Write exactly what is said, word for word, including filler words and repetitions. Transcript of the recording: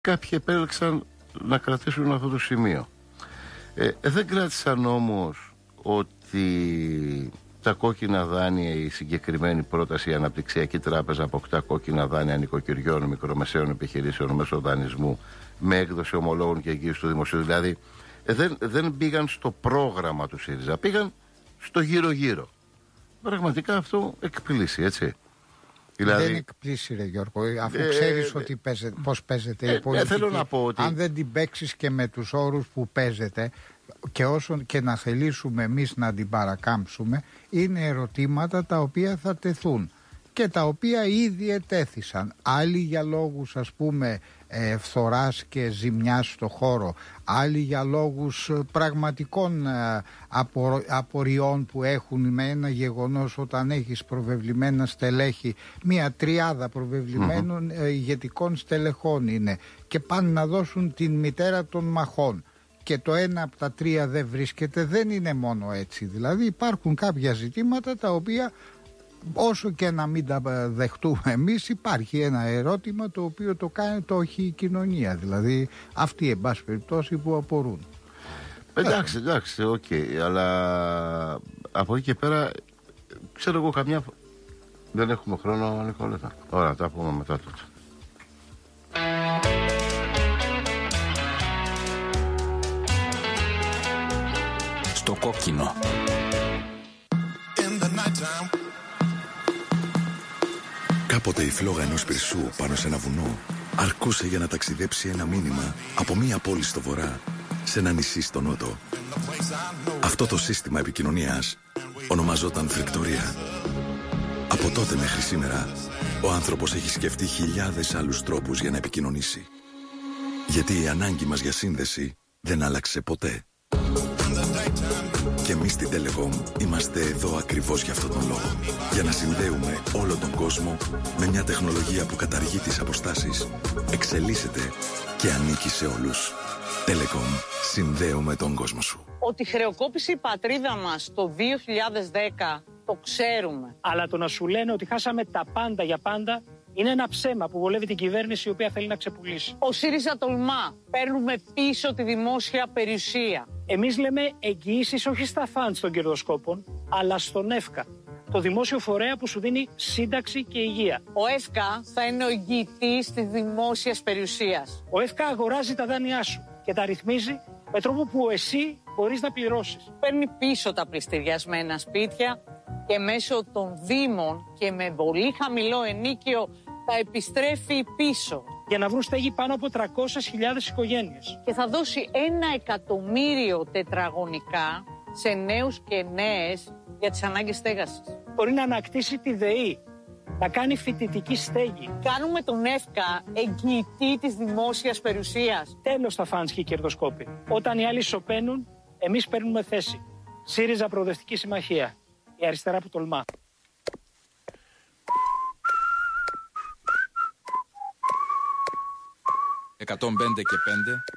Κάποιοι επέλεξαν να κρατήσουν αυτό το σημείο. Ε, δεν κράτησαν όμως ότι τα κόκκινα δάνεια, η συγκεκριμένη πρόταση, η Αναπτυξιακή Τράπεζα αποκτά κόκκινα δάνεια νοικοκυριών, μικρομεσαίων επιχειρήσεων μέσω δανεισμού με έκδοση ομολόγων και εγγύηση του δημοσίου. Δηλαδή ε, δεν, δεν πήγαν στο πρόγραμμα του ΣΥΡΙΖΑ, πήγαν στο γύρω-γύρω. Πραγματικά αυτό εκπλήσει, έτσι. Δηλαδή, δεν εκπλήσει, ρε Γιώργο, αφού ε, ξέρεις ε, ότι παίζεται, πώς παίζεται ε, η πολιτική. ε, θέλω να πω ότι... Αν δεν την παίξεις και με τους όρους που παίζεται και όσο και να θελήσουμε εμείς να την παρακάμψουμε, είναι ερωτήματα τα οποία θα τεθούν και τα οποία ήδη ετέθησαν. Άλλοι για λόγους, ας πούμε, ε, φθοράς και ζημιάς στο χώρο, άλλοι για λόγους πραγματικών ε, απο, απορριών που έχουν με ένα γεγονός όταν έχεις προβεβλημένα στελέχη, μια τριάδα προβεβλημένων mm-hmm. ε, ηγετικών στελεχών είναι και πάνε να δώσουν την μητέρα των μαχών και το ένα από τα τρία δεν βρίσκεται. Δεν είναι μόνο έτσι, δηλαδή υπάρχουν κάποια ζητήματα τα οποία όσο και να μην τα δεχτούμε εμείς, υπάρχει ένα ερώτημα το οποίο το κάνει, το έχει η κοινωνία, δηλαδή αυτοί εν πάση περιπτώσει που απορούν. Εντάξει, εντάξει, οκ, okay, αλλά από εκεί και πέρα ξέρω εγώ καμιά. Δεν έχουμε χρόνο, Νικόλετα. Ωραία, τα πούμε μετά τότε. Στο κόκκινο. Κάποτε η φλόγα ενός πυρσού πάνω σε ένα βουνό αρκούσε για να ταξιδέψει ένα μήνυμα από μία πόλη στο βορρά σε ένα νησί στο νότο. Αυτό το σύστημα επικοινωνίας ονομαζόταν φρικτορία. Από τότε μέχρι σήμερα ο άνθρωπος έχει σκεφτεί χιλιάδες άλλους τρόπους για να επικοινωνήσει. Γιατί η ανάγκη μας για σύνδεση δεν άλλαξε ποτέ. Και εμείς στην Telecom είμαστε εδώ ακριβώς για αυτόν τον λόγο. Για να συνδέουμε όλο τον κόσμο με μια τεχνολογία που καταργεί τις αποστάσεις, εξελίσσεται και ανήκει σε όλους. Telecom, συνδέουμε τον κόσμο σου. Ότι χρεοκόπησε η πατρίδα μας το δύο χιλιάδες δέκα, το ξέρουμε. Αλλά το να σου λένε ότι χάσαμε τα πάντα για πάντα είναι ένα ψέμα που βολεύει την κυβέρνηση η οποία θέλει να ξεπουλήσει. Ο ΣΥΡΙΖΑ τολμά. Παίρνουμε πίσω τη δημόσια περιουσία. Εμείς λέμε εγγυήσεις όχι στα φαντς των κερδοσκόπων, αλλά στον ΕΦΚΑ, το δημόσιο φορέα που σου δίνει σύνταξη και υγεία. Ο ΕΦΚΑ θα είναι ο εγγυητής της δημόσιας περιουσίας. Ο ΕΦΚΑ αγοράζει τα δάνειά σου και τα ρυθμίζει με τρόπο που εσύ μπορείς να πληρώσεις. Παίρνει πίσω τα πληστηριασμένα σπίτια και μέσω των δήμων και με πολύ χαμηλό ενίκιο τα επιστρέφει πίσω. Για να βρουν στέγη πάνω από τριακόσιες χιλιάδες οικογένειες. Και θα δώσει ένα εκατομμύριο τετραγωνικά σε νέους και νέες για τις ανάγκες στέγασης. Μπορεί να ανακτήσει τη ΔΕΗ, να κάνει φοιτητική στέγη. Κάνουμε τον ΕΦΚΑ εγγυητή της δημόσιας περιουσίας. Τέλος τα φαντς και οι κερδοσκόποι. Όταν οι άλλοι σωπαίνουν, εμείς παίρνουμε θέση. ΣΥΡΙΖΑ Προοδευτική Συμμαχία. Η αριστερά που τολμά. εκατόν πέντε και πέντε